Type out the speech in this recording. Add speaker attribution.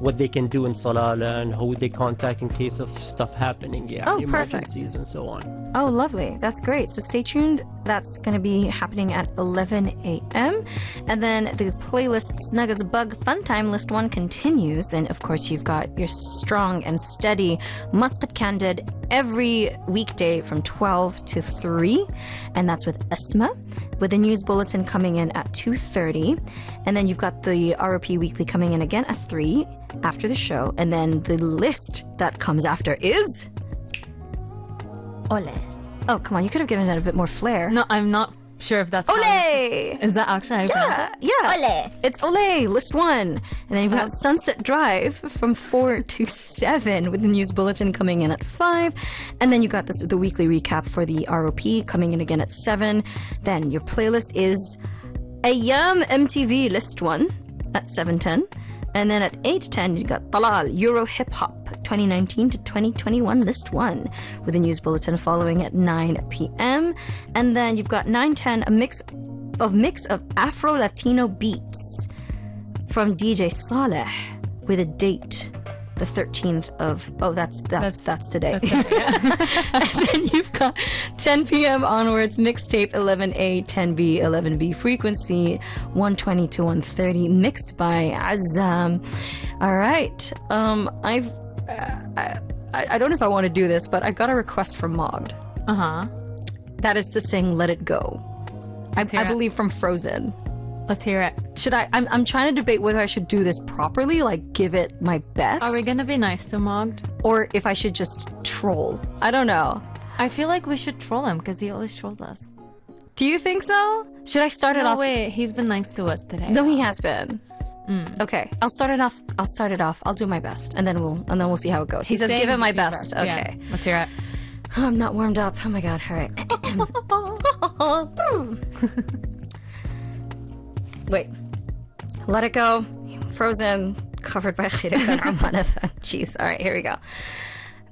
Speaker 1: what they can do in Salalah and who they contact in case of stuff happening, emergencies and so on.
Speaker 2: Oh, lovely. That's great. So stay tuned. That's going to be happening at 11 a.m. And then the playlist Snug as a Bug Fun Time List 1 continues. And of course, you've got your strong and steady Muscat Candid every weekday from 12 to 3. And that's with Esma, with the news bulletin coming in at 2:30. And then you've got the ROP Weekly coming in again at 3 after the show. And then the list that comes after is...
Speaker 3: Ole.
Speaker 2: Oh, come on. You could have given it a bit more flair.
Speaker 3: No, I'm not sure if that's...
Speaker 2: Ole!
Speaker 3: Is that actually how you pronounce it?
Speaker 2: Yeah.
Speaker 3: Ole.
Speaker 2: It's Ole, list 1. And then you've got Sunset Drive from 4 to 7 with the news bulletin coming in at 5. And then you got the weekly recap for the ROP coming in again at 7. Then your playlist is Ayyam MTV list 1 at 7:10. And then at 8:10, you got Talal Euro Hip Hop 2019 to 2021 list 1 with the news bulletin following at 9 p.m. And then you've got 9:10, a mix of Afro Latino beats from DJ Saleh with a date. The 13th of... Oh, that's today.
Speaker 3: That's yeah.
Speaker 2: And then you've got 10 p.m. onwards, mixtape 11A, 10B, 11B frequency, 120 to 130, mixed by Azam. All right. I don't know if I want to do this, but I got a request from Mogd. That is to sing Let It Go. I believe from Frozen.
Speaker 3: Let's hear it.
Speaker 2: Should I? I'm trying to debate whether I should do this properly, like give it my best.
Speaker 3: Are we gonna be nice to Mogd?
Speaker 2: Or if I should just troll. I don't know.
Speaker 3: I feel like we should troll him because he always trolls us.
Speaker 2: Do you think so? Should I start it off?
Speaker 3: Wait, he's been nice to us today.
Speaker 2: No, he has been. Okay, I'll start it off. I'll do my best, and then we'll see how it goes. He says, "Give it my best." Okay,
Speaker 3: yeah. Let's hear it.
Speaker 2: Oh, I'm not warmed up. Oh my god! All right. Wait. Let It Go. Frozen. Covered by Khida Khan Rahman FM. Jeez. All right, here we go.